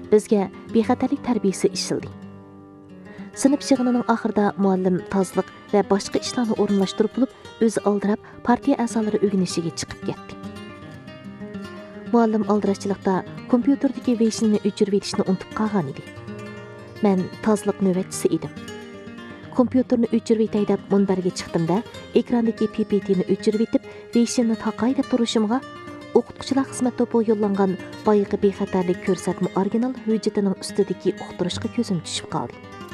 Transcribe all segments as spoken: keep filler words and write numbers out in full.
bizga bexatarlik tarbiyasi ishildi. Sinif yig'inining oxirida muallim tozliq va boshqa ishlarni o'rinlashtirib bo'lib, o'zi aldirab partiya a'zolari o'rganishiga chiqib ketdi. Muallim aldirashchilikda kompyuterdagi veshini o'chirib etishni unutib qolgan edi. Men tozliq navbatchisi edim. Kompyuterni o'chirib etay deb munbarga chiqdimda, ekrandagi P P T'ni o'chirib etib, veshinni taqay deb turishimga o'qituvchilar xizmat to'pi yo'llangan boyiqi bexatarlik ko'rsatma original hujjatining ustidagi uqtirishga ko'zim tushib qoldi.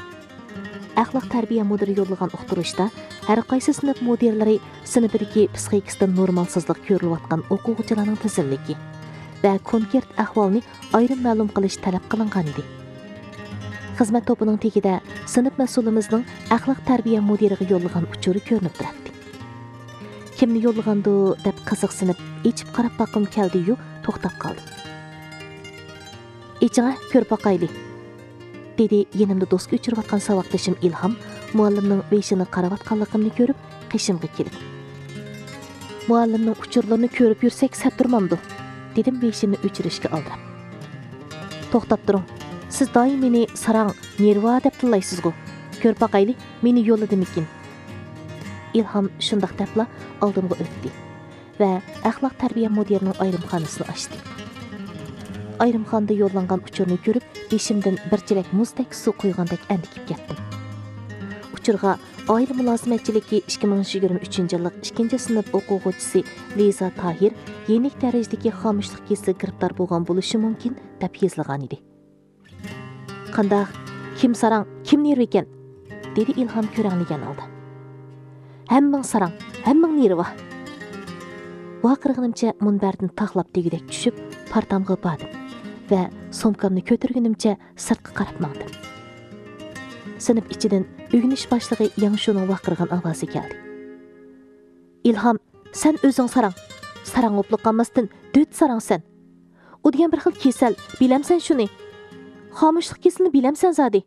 Axloq tarbiya mudiri yo'llagan uqtirishda har qaysi sinf mudirlari sinfidagi psixikasidan normalsizlik ko'rilayotgan o'quvchilarning tizimligi va konkret ahvolni ayrim ma'lum qilish talab qilingan edi. Xizmat to'pining tegida sinf mas'ulimizning axloq tarbiya mudiriga yo'llagan uchuri ko'rinib turadi. Kimni yo'llagandi deb qiziqsinib, ichib qarab baqim keldi-yu, to'xtab qoldim. "Ichingga ko'rib boqayli", dedi yenimda do'st o'chirayotgan savoqdashim Ilhom, muallimning beshini qarayotganligimni ko'rib, qishimga kelib. "Muallimning uchurlarini ko'rib yursak satturmamdi", dedim beshini o'chirishga oldirib. "To'xtab turing. Siz doim meni sarang, nerva deb tillaysiz-ku. Ko'rib boqayli, meni yo'lladimikin?" Ilhom shundoq debla oldimga o'tdi va axloq tarbiya mudirining ayrimxonasini ochdi. Ayrimxonda yo'llangan uchurni ko'rib, beshimdan bir chelak muzdek suv qo'ygandek andikib ketdim. Uchurga oila mulozimatchiligi ikki ming yigirma uchinchi yillik ikkinchi sinf o'quvchisi Liza Tahir yenik darajadagi xomushlik kesi giribdor bo'lgan bo'lishi mumkin deb yozilgan edi. "Qandaq, kim sarang, kim nervi ekan?" dedi Ilhom ko'rangligan oldi. "Hammang sarang, hammang nervi." Vaqirg'inimcha munbardan taxlab degidek tushib, partamga bordim va somkamni ko'targunimcha sirtqa qarab mangdim. Sinf ichidan o'g'inish boshlig'i Yangshuning vaqirgan ovozi keldi. "Ilhom, sen o'zing sarang. Sarang o'pliq qolmasdan döt sarang sen. U degan bir xil kasal, bilamsan shuni? Xomushlik kesilni bilamsan zodi."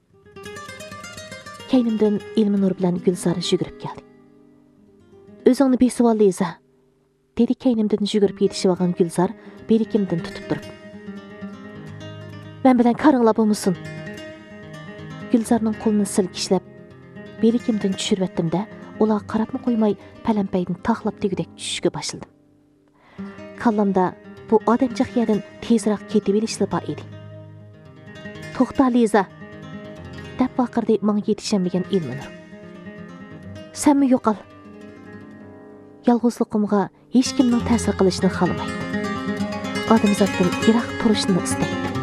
Kaynimdan Ilmi Nur bilan Gulzor yugurib keldi. "O'zingni besib ol, Liza", dedi kaynimdan yugurib yetishib olgan Gulzor berikimdan tutib turib. "Men bilan qaringlab bo'lmasin." Gulzorning qo'lini silkishlab berikimdan tushirib-etdim-da, ular qarabmi qo'ymay palampaydan taxlab degidek tushishga boshladim. Kallamda bu odamchaq yerdan tezroq ketib olishli bor edi. "To'xta, Liza", deb vaqirdi menga yetishamagan Ilmi Nur. "Senmi yo'qol." Yolg'izligimga hech kimning ta'sir qilishini xohlamaydi. Odamzoddan yiroq turishni istaydi.